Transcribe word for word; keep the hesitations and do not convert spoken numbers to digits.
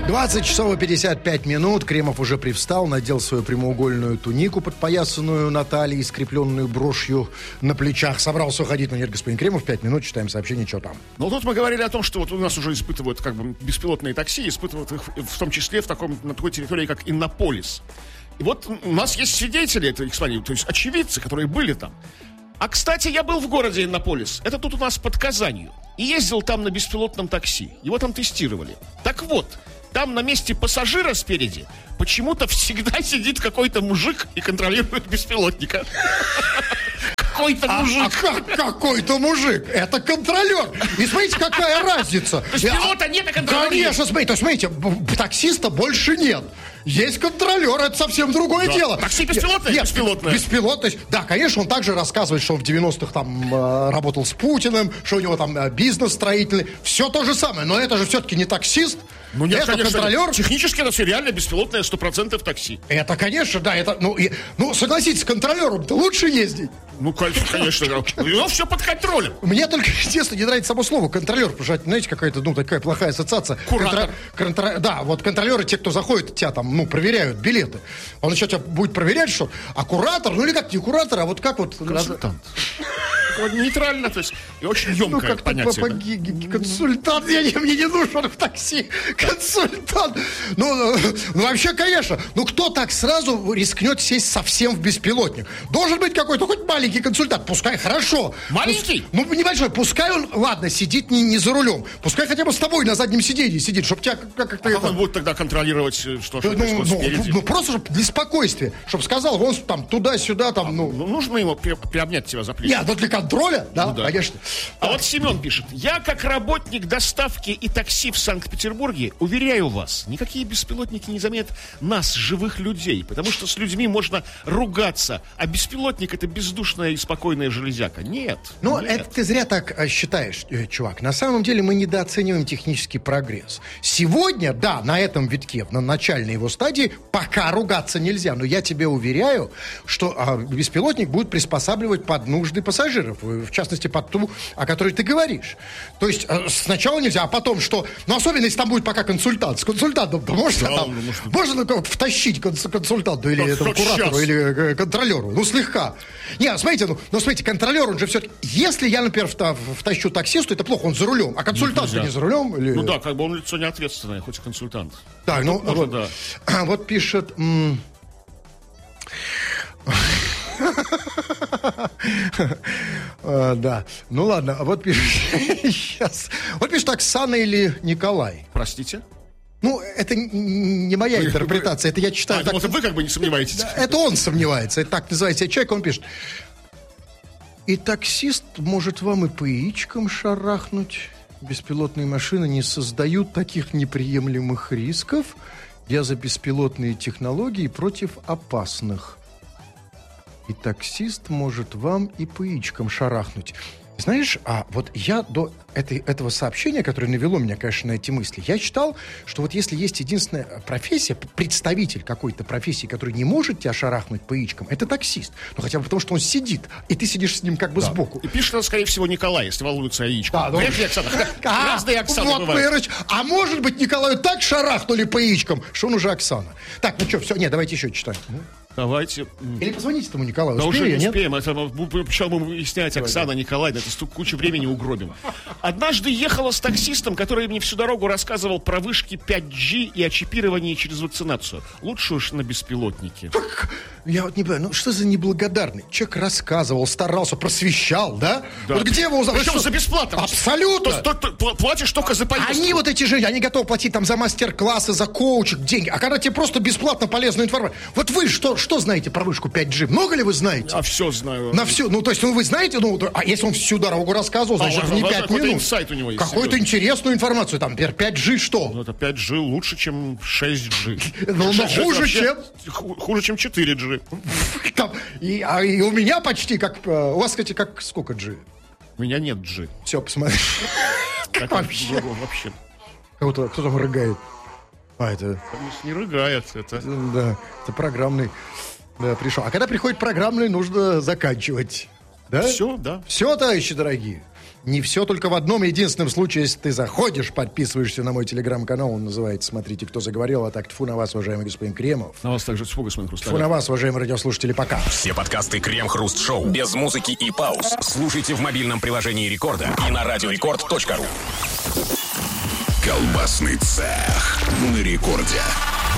двадцать часов и пятьдесят пять минут. Кремов уже привстал, надел свою прямоугольную тунику, подпоясанную на талии, скрепленную брошью на плечах. Собрался уходить. Ну нет, господин Кремов, пять минут, читаем сообщение, что там. Ну, тут мы говорили о том, что вот у нас уже испытывают как бы беспилотные такси, испытывают их в том числе в таком, на такой территории, как Иннополис. И вот у нас есть свидетели этой экспании, то есть очевидцы, которые были там. А, кстати, я был в городе Иннополис. Это тут у нас под Казанью. И ездил там на беспилотном такси. Его там тестировали. Так вот, там на месте пассажира спереди почему-то всегда сидит какой-то мужик и контролирует беспилотника. Какой-то мужик. А, а как какой-то мужик? Это контролер. И смотрите, какая разница. То есть пилота нет, а контролера. Конечно, смотрите, то, смотрите, таксиста больше нет. Есть контролер, это совсем другое да. дело. Такси беспилотное? Нет, беспилотное. Беспилотность. Да, конечно, он также рассказывает, что он в девяностых там э, работал с Путиным, что у него там э, бизнес строительный. Все то же самое, но это же все-таки не таксист. Ну нет, это конечно, контролер. Технически это все реально беспилотное сто процентов такси. Это, конечно, да, это, ну, и, ну согласитесь, с контролером-то лучше ездить. Ну, конечно, но все под контролем. Мне только, естественно, не нравится само слово контролер, потому что, знаете, какая-то, ну, такая плохая ассоциация. Куратор. Контр... Контр... Да, вот контролеры, те, кто заходит, тебя там, ну, проверяют билеты. Он еще тебя будет проверять, что, а куратор, ну, или как не куратор, а вот как вот... Консультант. Нейтрально, то есть, и очень емкое ну, как понятие. По, по, консультант, я, не, мне не нужен в такси, консультант. Ну, ну, вообще, конечно, ну, кто так сразу рискнет сесть совсем в беспилотник? Должен быть какой-то хоть маленький консультант, пускай, хорошо. Маленький? Пус, ну, небольшой, пускай он, ладно, сидит не, не за рулем, пускай хотя бы с тобой на заднем сиденье сидит, чтобы тебя как- как-то... А это... как он будет тогда контролировать, что, что ну, происходит ну, спереди? Ну, просто чтобы для спокойствия, чтобы сказал, вон там туда-сюда, там, а, ну... ну... Нужно его при, приобнять тебя за плечи. Нет, ну для контроля, да, ну, да. конечно. А вот Семен пишет. Я, как работник доставки и такси в Санкт-Петербурге, уверяю вас, никакие беспилотники не заменят нас, живых людей, потому что с людьми можно ругаться, а беспилотник — это бездушная и спокойная железяка. Нет. Ну, нет. это ты зря так а, считаешь, э, чувак. На самом деле мы недооцениваем технический прогресс. Сегодня, да, на этом витке, на начальной его стадии, пока ругаться нельзя. Но я тебе уверяю, что а, беспилотник будет приспосабливать под нужды пассажиров. В частности, под ту, о которой ты говоришь. То есть а, сначала нельзя, а потом что? Ну, особенно, если там будет пока консультант. С консультантом, да можно, да, там, может... можно ну, втащить консультанту или этому куратору, сейчас. Или э, контролеру. Ну, слегка. Не, смотрите, ну, ну, смотрите, контролер, он же все-таки... Если я, например, втащу таксисту, это плохо, он за рулем. А консультант не за рулем? Или... Ну да, как бы он лицо неответственное, хоть и консультант. Так, ну, можно, вот, да. Вот пишет... М- а, да, ну ладно, вот пишет сейчас. Вот пишет Оксана или Николай. Простите? Ну, это не моя вы, интерпретация, вы, это я читаю. А, так, вот вы как бы не сомневаетесь. Это он сомневается, это так называется человек, он пишет. И таксист может вам и по яичкам шарахнуть. Беспилотные машины не создают таких неприемлемых рисков. Я за беспилотные технологии против опасных. И таксист может вам и по яичкам шарахнуть. Знаешь, а вот я до этой, этого сообщения, которое навело меня, конечно, на эти мысли, я читал, что вот если есть единственная профессия, представитель какой-то профессии, который не может тебя шарахнуть по яичкам, это таксист. Ну, хотя бы потому, что он сидит, и ты сидишь с ним как бы да. сбоку. И пишет, скорее всего, Николай, если волнуется о яичках. Да, ну... Вряд ли Оксана. Разные Оксаны вот, бывают. А может быть, Николаю так шарахнули по яичкам, что он уже Оксана. Так, ну что, все, нет, давайте еще читаем. Давайте. Или позвоните этому Николаю. Да успею, уже не нет? успеем. Это, почему мы выяснять, Оксана, Николай, да, это кучу времени угробим. Однажды ехала с таксистом, который мне всю дорогу рассказывал про вышки пять джи и о чипировании через вакцинацию. Лучше уж на беспилотнике. Я вот не понимаю, ну что за неблагодарный? Человек рассказывал, старался, просвещал, да? Да. Вот где его... Причем что? За бесплатно. Абсолютно. То, то, то, платишь только за поездку. Они вот эти же, они готовы платить там за мастер-классы, за коучинг, деньги. А когда тебе просто бесплатно полезную информацию. Вот вы что, что знаете про вышку пять джи? Много ли вы знаете? А все знаю. На все. Ну, то есть, ну, вы знаете, ну, а если он всю дорогу рассказывал, значит, а, это не пять минут. Какой-то инсайт у него есть. Какую-то серьезно. Интересную информацию. Там, например, пять джи что? Ну, это пять джи лучше, чем шесть джи. Ну, хуже, чем... Хуже, чем четыре джи. Там, и, а, и у меня почти как... У вас, кстати, как сколько джи? У меня нет джи. Все, посмотри. Как вообще? Вообще. Кто-то, кто там рыгает. А, это... Не рыгает, это... Да, это программный. Да, пришел. А когда приходит программный, нужно заканчивать. Да? Все, да. Все, товарищи дорогие. Не все только в одном единственном случае, если ты заходишь, подписываешься на мой телеграм-канал, он называется «Смотрите, кто заговорил», а так тьфу на вас, уважаемый господин Кремов. На вас также тьфу, господин Хрусталев. Тьфу на вас, уважаемые радиослушатели, пока. Все подкасты Крем-Хруст-Шоу без музыки и пауз слушайте в мобильном приложении Рекорда и на радиорекорд точка ру. Колбасный цех на Рекорде.